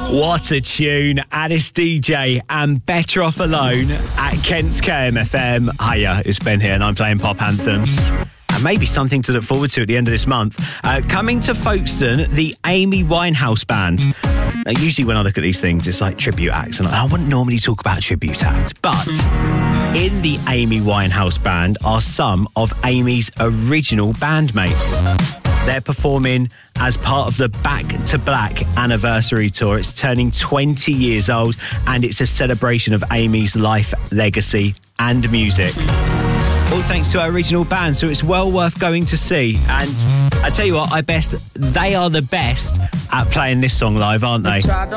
What a tune. Alice DJ and Better Off Alone at Kent's KMFM. Hiya, it's Ben here and I'm playing pop anthems. And maybe something to look forward to at the end of this month. Coming to Folkestone, the Amy Winehouse Band. Now, usually when I look at these things, it's like tribute acts. And I wouldn't normally talk about tribute acts. But in the Amy Winehouse Band are some of Amy's original bandmates. They're performing as part of the Back to Black anniversary tour. It's turning 20 years old and it's a celebration of Amy's life, legacy and music. All thanks to our original band, so it's well worth going to see. And I tell you what, they are the best at playing this song live, aren't they?